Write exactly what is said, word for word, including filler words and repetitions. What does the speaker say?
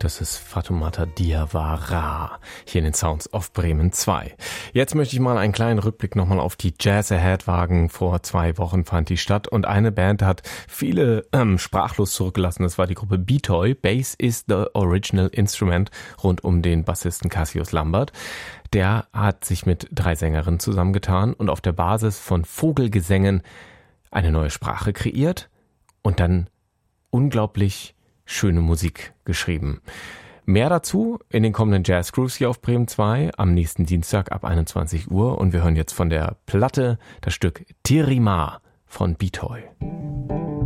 Das ist Fatoumata Diawara hier in den Sounds of Bremen zwei. Jetzt möchte ich mal einen kleinen Rückblick nochmal auf die Jazz Ahead wagen. Vor zwei Wochen fand die statt und eine Band hat viele ähm, sprachlos zurückgelassen. Das war die Gruppe B-Toy. Bass is the Original Instrument rund um den Bassisten Cassius Lambert. Der hat sich mit drei Sängerinnen zusammengetan und auf der Basis von Vogelgesängen eine neue Sprache kreiert und dann unglaublich schöne Musik geschrieben. Mehr dazu in den kommenden Jazz Grooves hier auf Bremen zwei am nächsten Dienstag ab einundzwanzig Uhr und wir hören jetzt von der Platte das Stück Tirima von B-Toy.